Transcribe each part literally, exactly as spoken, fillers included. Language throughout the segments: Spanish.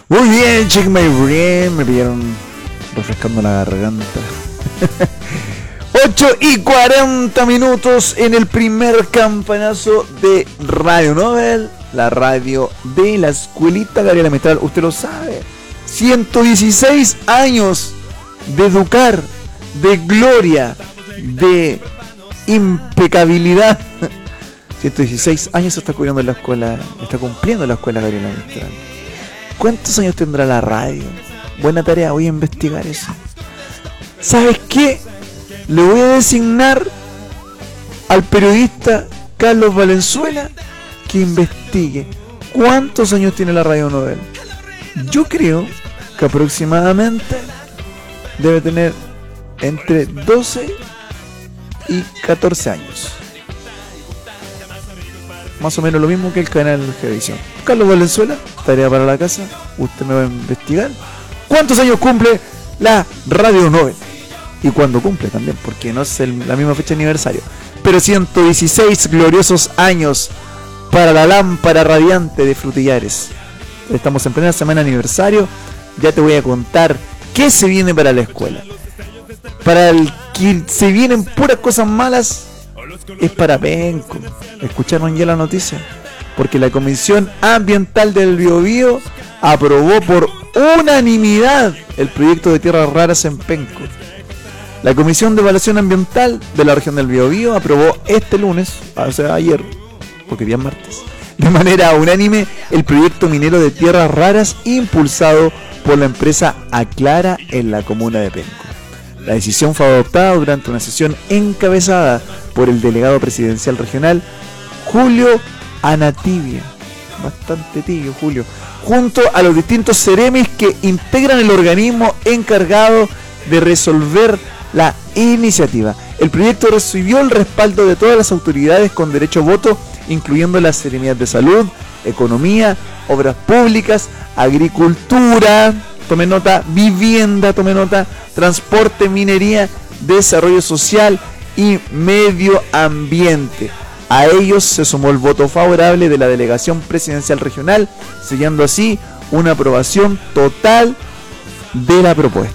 Muy bien, check my brain. Me pillaron refrescando la garganta. ocho y cuarenta minutos en el primer campanazo de Radio Nobel, la radio de la escuelita Gabriela Mistral. Usted lo sabe, ciento dieciséis años de educar, de gloria, de impecabilidad. ciento dieciséis años se está cubriendo en la escuela, está cumpliendo la escuela Gabriela Mistral. ¿Cuántos años tendrá la radio? Buena tarea, voy a investigar eso. ¿Sabes qué? Le voy a designar al periodista Carlos Valenzuela que investigue cuántos años tiene la Radio Nobel. Yo creo que aproximadamente debe tener entre doce y catorce años. Más o menos lo mismo que el canal Televisión. Carlos Valenzuela, tarea para la casa. Usted me va a investigar cuántos años cumple la Radio Nobel. Y cuándo cumple también, porque no es el, la misma fecha de aniversario. Pero ciento dieciséis gloriosos años para la lámpara radiante de Frutillares. Estamos en plena semana de aniversario. Ya te voy a contar qué se viene para la escuela. Para el que se vienen puras cosas malas, es para Penco. ¿Escucharon ya la noticia? Porque la Comisión Ambiental del Biobío aprobó por unanimidad el proyecto de tierras raras en Penco. La Comisión de Evaluación Ambiental de la región del Biobío aprobó este lunes, o sea ayer, porque día es martes, de manera unánime el proyecto minero de tierras raras impulsado por la empresa Aclara en la comuna de Penco. La decisión fue adoptada durante una sesión encabezada por el delegado presidencial regional Julio Anatibia, bastante tibio Julio, junto a los distintos ceremis que integran el organismo encargado de resolver la iniciativa. El proyecto recibió el respaldo de todas las autoridades con derecho a voto, incluyendo las seremías de salud, economía, obras públicas, agricultura, tome nota, vivienda, tome nota, transporte, minería, desarrollo social y medio ambiente. A ellos se sumó el voto favorable de la delegación presidencial regional, sellando así una aprobación total de la propuesta.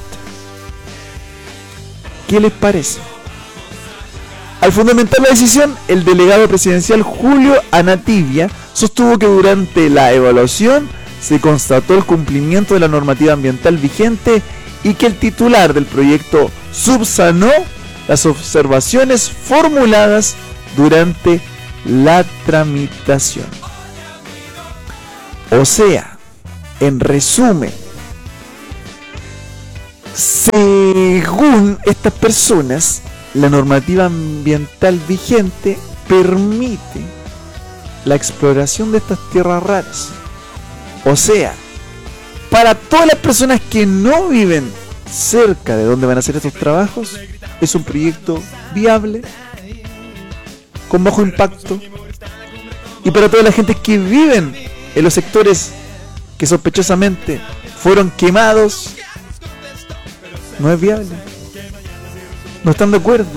¿Qué les parece? Al fundamentar la decisión, el delegado presidencial Julio Anatibia sostuvo que durante la evaluación se constató el cumplimiento de la normativa ambiental vigente y que el titular del proyecto subsanó las observaciones formuladas durante la tramitación. O sea, en resumen, según estas personas, la normativa ambiental vigente permite la exploración de estas tierras raras. O sea, para todas las personas que no viven cerca de donde van a hacer estos trabajos, es un proyecto viable, con bajo impacto. Y para toda la gente que viven en los sectores que sospechosamente fueron quemados, no es viable. No están de acuerdo.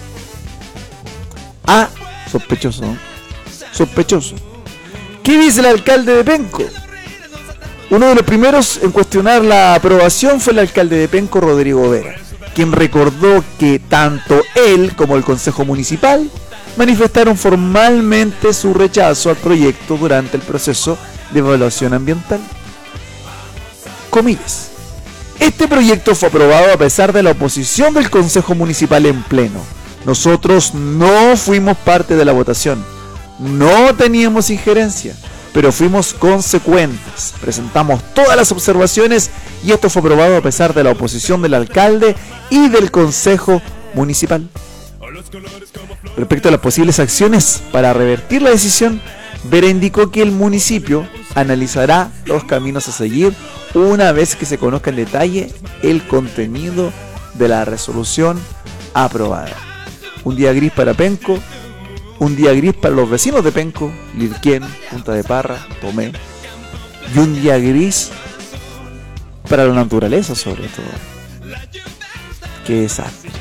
Ah, sospechoso. Sospechoso. ¿Qué dice el alcalde de Penco? Uno de los primeros en cuestionar la aprobación fue el alcalde de Penco, Rodrigo Vera, quien recordó que tanto él como el Consejo Municipal manifestaron formalmente su rechazo al proyecto durante el proceso de evaluación ambiental. Comillas. Este proyecto fue aprobado a pesar de la oposición del Consejo Municipal en pleno. Nosotros no fuimos parte de la votación, no teníamos injerencia, pero fuimos consecuentes. Presentamos todas las observaciones y esto fue aprobado a pesar de la oposición del alcalde y del Consejo Municipal. Respecto a las posibles acciones para revertir la decisión, Vera indicó que el municipio analizará los caminos a seguir una vez que se conozca en detalle el contenido de la resolución aprobada. Un día gris para Penco, un día gris para los vecinos de Penco, Lirquén, Punta de Parra, Tomé, y un día gris para la naturaleza sobre todo. Qué desastre.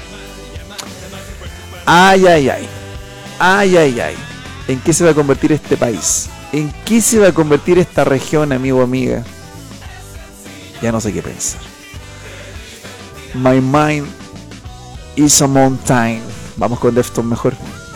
Ay, ay, ay. Ay, ay, ay. ¿En qué se va a convertir este país? ¿En qué se va a convertir esta región, amigo, amiga? Ya no sé qué pensar. My mind is a mountain. Vamos con Deftones mejor.